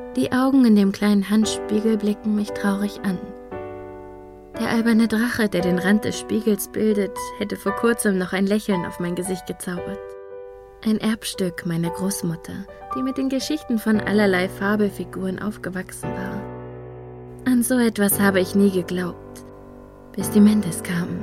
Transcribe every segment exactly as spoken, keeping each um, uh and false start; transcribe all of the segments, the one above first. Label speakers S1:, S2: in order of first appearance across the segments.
S1: Die Augen in dem kleinen Handspiegel blicken mich traurig an. Der alberne Drache, der den Rand des Spiegels bildet, hätte vor kurzem noch ein Lächeln auf mein Gesicht gezaubert. Ein Erbstück meiner Großmutter, die mit den Geschichten von allerlei Fabelfiguren aufgewachsen war. An so etwas habe ich nie geglaubt, bis die Mentes kamen.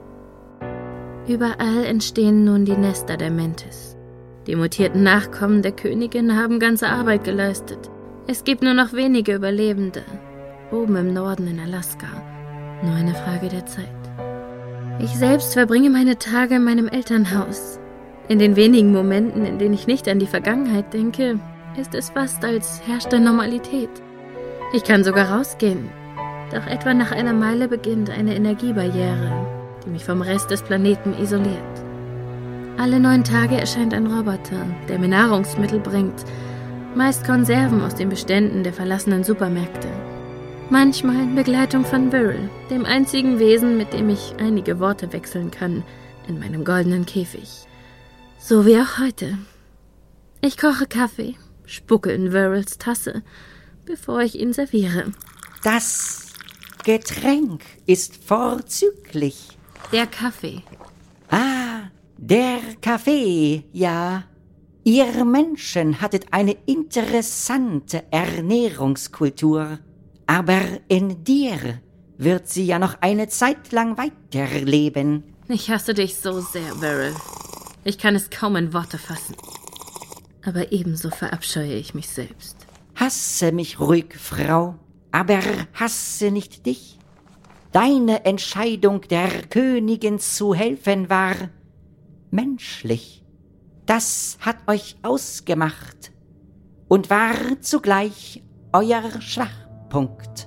S1: Überall entstehen nun die Nester der Mentes. Die mutierten Nachkommen der Königin haben ganze Arbeit geleistet. Es gibt nur noch wenige Überlebende, oben im Norden in Alaska. Nur eine Frage der Zeit. Ich selbst verbringe meine Tage in meinem Elternhaus. In den wenigen Momenten, in denen ich nicht an die Vergangenheit denke, ist es fast, als herrschte Normalität. Ich kann sogar rausgehen, doch etwa nach einer Meile beginnt eine Energiebarriere, die mich vom Rest des Planeten isoliert. Alle neun Tage erscheint ein Roboter, der mir Nahrungsmittel bringt, meist Konserven aus den Beständen der verlassenen Supermärkte. Manchmal in Begleitung von Beryl, dem einzigen Wesen, mit dem ich einige Worte wechseln kann, in meinem goldenen Käfig. So wie auch heute. Ich koche Kaffee, spucke in Beryls Tasse, bevor ich ihn serviere.
S2: Das Getränk ist vorzüglich.
S1: Der Kaffee.
S2: Ah, der Kaffee, ja. Ihr Menschen hattet eine interessante Ernährungskultur. Aber in dir wird sie ja noch eine Zeit lang weiterleben.
S1: Ich hasse dich so sehr, Beryl. Ich kann es kaum in Worte fassen. Aber ebenso verabscheue ich mich selbst.
S2: Hasse mich ruhig, Frau, aber hasse nicht dich. Deine Entscheidung, der Königin zu helfen, war menschlich. Das hat euch ausgemacht und war zugleich euer Schwachpunkt.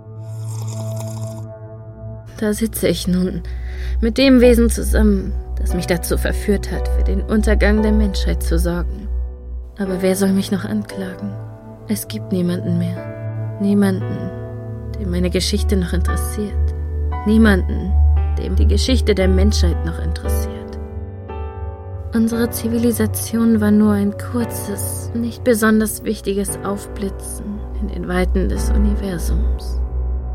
S1: Da sitze ich nun mit dem Wesen zusammen, das mich dazu verführt hat, für den Untergang der Menschheit zu sorgen. Aber wer soll mich noch anklagen? Es gibt niemanden mehr. Niemanden, dem meine Geschichte noch interessiert. Niemanden, dem die Geschichte der Menschheit noch interessiert. Unsere Zivilisation war nur ein kurzes, nicht besonders wichtiges Aufblitzen in den Weiten des Universums.